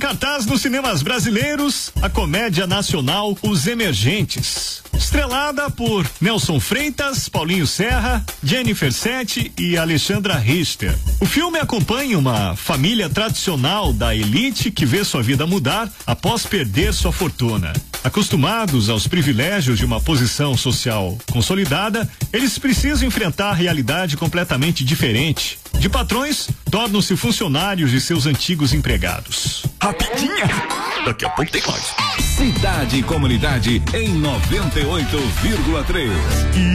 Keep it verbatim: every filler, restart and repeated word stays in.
cartaz nos cinemas brasileiros, a comédia nacional Os Emergentes. Estrelada por Nelson Freitas, Paulinho Serra, Jennifer Sete e Alexandra Richter. O filme acompanha uma família tradicional da elite que vê sua vida mudar após perder sua fortuna. Acostumados aos privilégios de uma posição social consolidada, eles precisam enfrentar a realidade completamente diferente. De patrões, tornam-se funcionários de seus antigos empregados. Rapidinha! Daqui a pouco tem mais. Cidade e Comunidade em noventa e oito vírgula três.